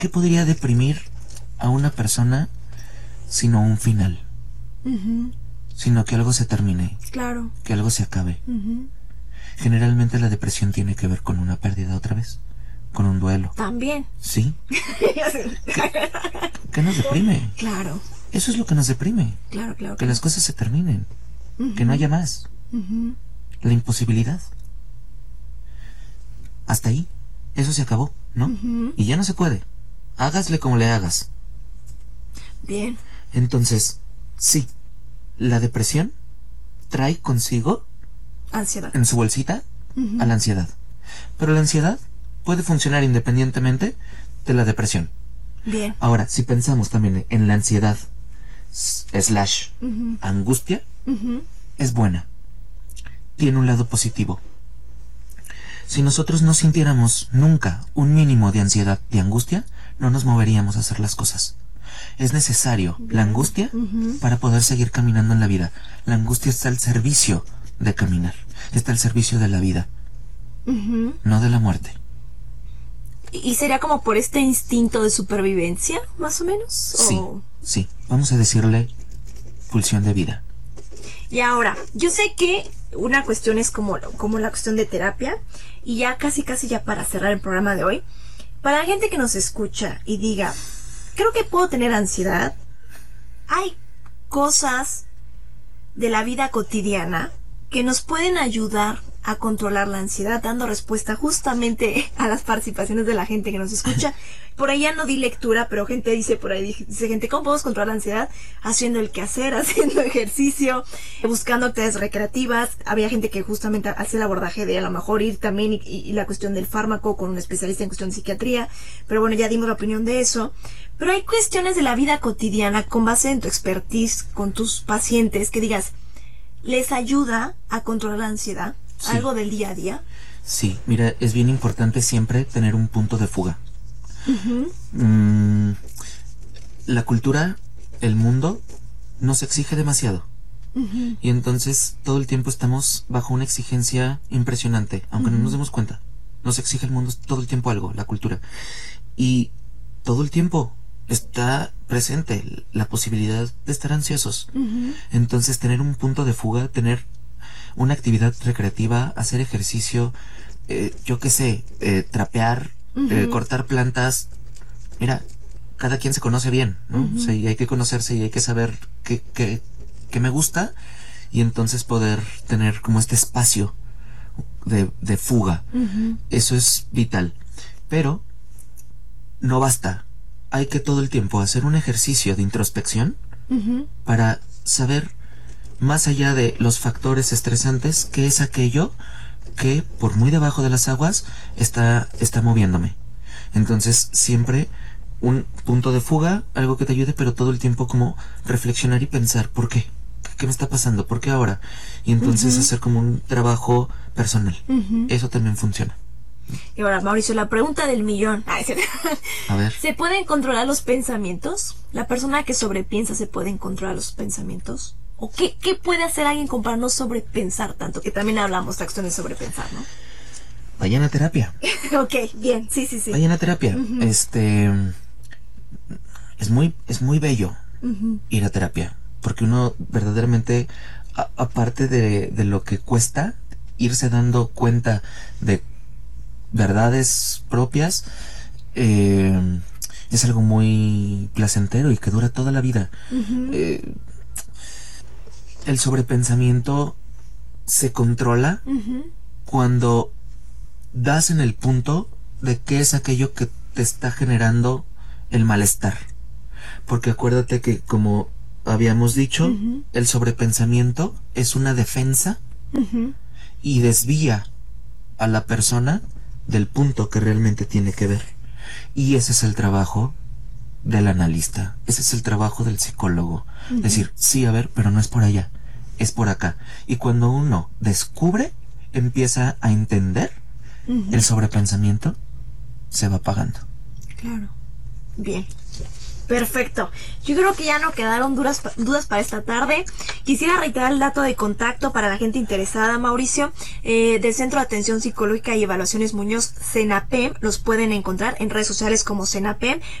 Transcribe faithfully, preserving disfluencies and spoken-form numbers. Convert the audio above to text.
¿qué podría deprimir a una persona sino un final? Uh-huh. Sino que algo se termine. Claro. Que algo se acabe. Uh-huh. Generalmente la depresión tiene que ver con una pérdida otra vez. Con un duelo. También. Sí. ¿Qué, qué nos deprime? Claro. Eso es lo que nos deprime. Claro, claro. Que claro. las cosas se terminen. Uh-huh. Que no haya más. Uh-huh. La imposibilidad. Hasta ahí. Eso se acabó, ¿no? Uh-huh. Y ya no se puede. Hágasle como le hagas. Bien. Entonces, sí, la depresión trae consigo ansiedad en su bolsita uh-huh. a la ansiedad. Pero la ansiedad puede funcionar independientemente de la depresión. Bien. Ahora, si pensamos también en la ansiedad slash uh-huh. angustia, uh-huh. es buena. Tiene un lado positivo. Si nosotros no sintiéramos nunca un mínimo de ansiedad, de angustia, no nos moveríamos a hacer las cosas. Es necesario Bien. la angustia uh-huh. para poder seguir caminando en la vida. La angustia está al servicio de caminar. Está al servicio de la vida. Uh-huh. No de la muerte. ¿Y sería como por este instinto de supervivencia, más o menos? Sí, ¿O? sí. Vamos a decirle pulsión de vida. Y ahora, yo sé que una cuestión es como, como la cuestión de terapia. Y ya casi, casi ya para cerrar el programa de hoy. Para la gente que nos escucha y diga, creo que puedo tener ansiedad. Hay cosas de la vida cotidiana que nos pueden ayudar a controlar la ansiedad, dando respuesta justamente a las participaciones de la gente que nos escucha. Por ahí ya no di lectura, pero gente dice por ahí, dice gente, ¿cómo podemos controlar la ansiedad? Haciendo el quehacer, haciendo ejercicio, buscando actividades recreativas. Había gente que justamente hace el abordaje de a lo mejor ir también y, y la cuestión del fármaco con un especialista en cuestión de psiquiatría. Pero bueno, ya dimos la opinión de eso. Pero hay cuestiones de la vida cotidiana con base en tu expertise con tus pacientes que digas, ¿les ayuda a controlar la ansiedad? Sí. ¿Algo del día a día? Sí, mira, es bien importante siempre tener un punto de fuga. Uh-huh. Mm, la cultura, el mundo, nos exige demasiado. Uh-huh. Y entonces todo el tiempo estamos bajo una exigencia impresionante, aunque uh-huh. no nos demos cuenta. Nos exige el mundo todo el tiempo algo, la cultura. Y todo el tiempo está presente la posibilidad de estar ansiosos. Uh-huh. Entonces tener un punto de fuga, tener una actividad recreativa, hacer ejercicio, eh, yo qué sé, eh, trapear, uh-huh. eh, cortar plantas. Mira, cada quien se conoce bien, ¿no? Uh-huh. O sea, y hay que conocerse y hay que saber qué, qué, qué me gusta y entonces poder tener como este espacio de, de fuga. Uh-huh. Eso es vital. Pero no basta. Hay que todo el tiempo hacer un ejercicio de introspección uh-huh. para saber, más allá de los factores estresantes, qué es aquello que por muy debajo de las aguas está, está moviéndome. Entonces siempre un punto de fuga, algo que te ayude, pero todo el tiempo como reflexionar y pensar, ¿por qué? ¿Qué me está pasando? ¿Por qué ahora? Y entonces uh-huh. hacer como un trabajo personal. Uh-huh. Eso también funciona. Y ahora, Mauricio, la pregunta del millón. A ver. ¿Se pueden controlar los pensamientos? ¿La persona que sobrepiensa se pueden controlar los pensamientos? ¿O qué, qué puede hacer alguien como para no sobrepensar tanto? Que también hablamos de acciones de sobrepensar, ¿no? Vayan a terapia. Ok, bien, sí, sí, sí. Vayan a terapia. Uh-huh. Este... Es muy, es muy bello uh-huh. ir a terapia. Porque uno verdaderamente, a, aparte de, de lo que cuesta, irse dando cuenta de verdades propias, eh, es algo muy placentero y que dura toda la vida. Uh-huh. Eh, el sobrepensamiento se controla uh-huh. cuando das en el punto de qué es aquello que te está generando el malestar. Porque acuérdate que, como habíamos dicho, uh-huh. el sobrepensamiento es una defensa uh-huh. y desvía a la persona del punto que realmente tiene que ver. Y ese es el trabajo del analista, ese es el trabajo del psicólogo. Uh-huh. Decir, sí, a ver, pero no es por allá, es por acá. Y cuando uno descubre, empieza a entender, uh-huh. el sobrepensamiento se va apagando. Claro. Bien. Perfecto. Yo creo que ya no quedaron dudas, dudas para esta tarde. Quisiera reiterar el dato de contacto para la gente interesada, Mauricio, eh, del Centro de Atención Psicológica y Evaluaciones Muñoz, CENAPEM. Los pueden encontrar en redes sociales como CENAPEM.